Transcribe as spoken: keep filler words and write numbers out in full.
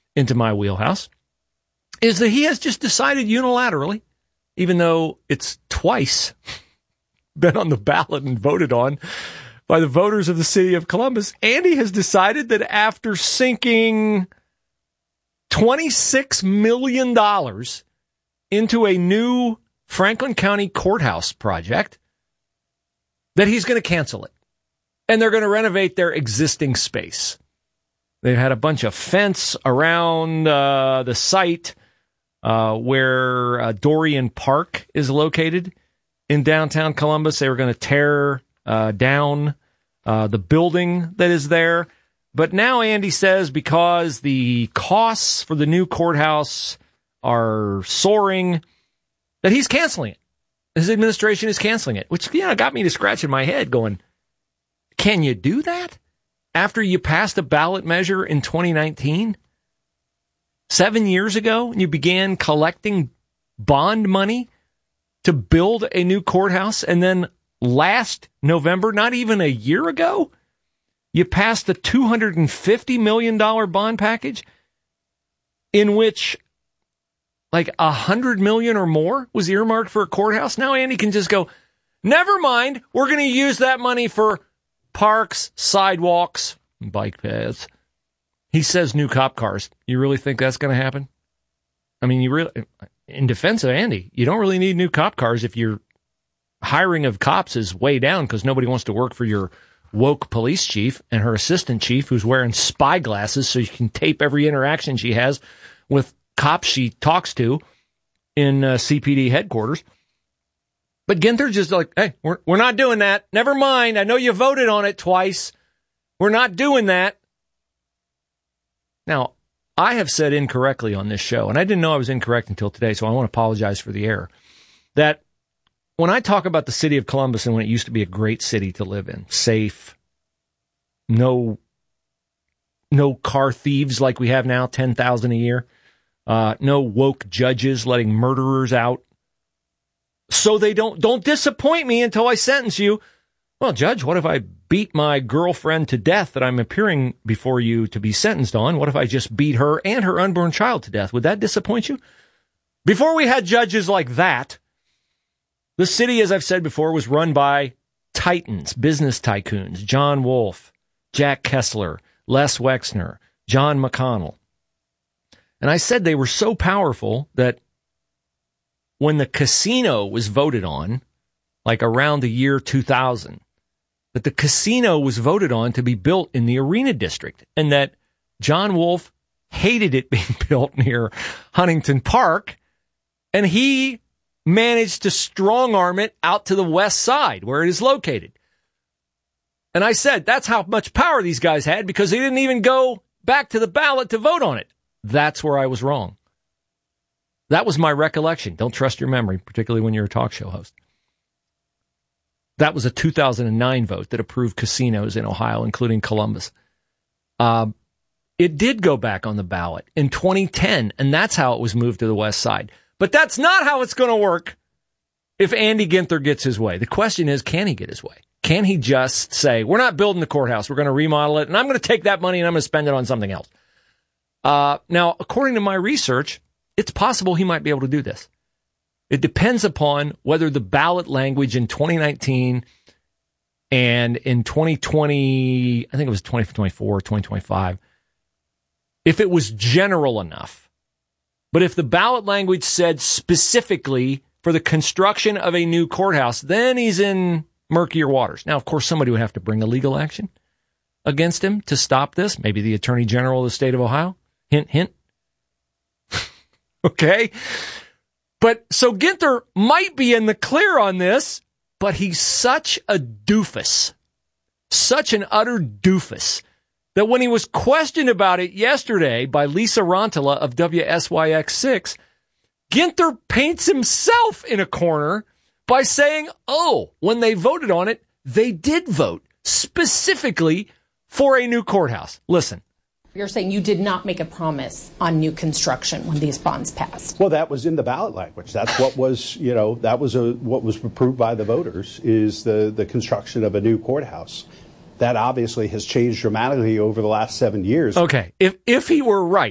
into my wheelhouse, is that he has just decided unilaterally, even though it's twice been on the ballot and voted on by the voters of the city of Columbus, Andy has decided that after sinking twenty-six million dollars into a new Franklin County courthouse project, that he's going to cancel it. And they're going to renovate their existing space. They've had a bunch of fence around uh, the site uh, where uh, Dorian Park is located in downtown Columbus. They were going to tear uh, down uh, the building that is there. But now Andy says because the costs for the new courthouse are soaring, that he's canceling it. His administration is canceling it, which, you know, got me to scratching my head going, can you do that after you passed a ballot measure in twenty nineteen? Seven years ago, and you began collecting bond money to build a new courthouse, and then last November, not even a year ago, you passed the two hundred fifty million dollars bond package in which like one hundred million dollars or more was earmarked for a courthouse. Now Andy can just go, never mind, we're going to use that money for parks, sidewalks, and bike paths. He says new cop cars. You really think that's going to happen? I mean, you really, in defense of Andy, you don't really need new cop cars if your hiring of cops is way down because nobody wants to work for your woke police chief and her assistant chief who's wearing spy glasses so you can tape every interaction she has with cops she talks to in uh, C P D headquarters. But Ginther just like, hey, we're, we're not doing that. Never mind. I know you voted on it twice. We're not doing that. Now, I have said incorrectly on this show, and I didn't know I was incorrect until today, so I want to apologize for the error, that when I talk about the city of Columbus and when it used to be a great city to live in, safe, no, no car thieves like we have now, ten thousand a year, uh, no woke judges letting murderers out, so they don't, don't disappoint me until I sentence you. Well, Judge, what if I beat my girlfriend to death that I'm appearing before you to be sentenced on? What if I just beat her and her unborn child to death? Would that disappoint you? Before we had judges like that, the city, as I've said before, was run by titans, business tycoons, John Wolfe, Jack Kessler, Les Wexner, John McConnell. And I said they were so powerful that when the casino was voted on, like around the year two thousand, that the casino was voted on to be built in the Arena District, and that John Wolfe hated it being built near Huntington Park, and he managed to strong-arm it out to the west side where it is located. And I said, that's how much power these guys had because they didn't even go back to the ballot to vote on it. That's where I was wrong. That was my recollection. Don't trust your memory, particularly when you're a talk show host. That was a two thousand nine vote that approved casinos in Ohio, including Columbus. Uh, it did go back on the ballot in twenty ten, and that's how it was moved to the west side. But that's not how it's going to work if Andy Ginther gets his way. The question is, can he get his way? Can he just say, we're not building the courthouse, we're going to remodel it, and I'm going to take that money and I'm going to spend it on something else? Uh, now, according to my research, it's possible he might be able to do this. It depends upon whether the ballot language in twenty nineteen and in twenty twenty, I think it was twenty twenty-four or twenty twenty-five, if it was general enough. But if the ballot language said specifically for the construction of a new courthouse, then he's in murkier waters. Now, of course, somebody would have to bring a legal action against him to stop this. Maybe the Attorney General of the state of Ohio. Hint, hint. Okay. But so Ginther might be in the clear on this, but he's such a doofus, such an utter doofus, that when he was questioned about it yesterday by Lisa Rantala of W S Y X six, Ginther paints himself in a corner by saying, oh, when they voted on it, they did vote specifically for a new courthouse. Listen. You're saying you did not make a promise on new construction when these bonds passed. Well, that was in the ballot language. That's what was, you know, that was a, what was approved by the voters is the, the construction of a new courthouse. That obviously has changed dramatically over the last seven years. Okay. If if he were right,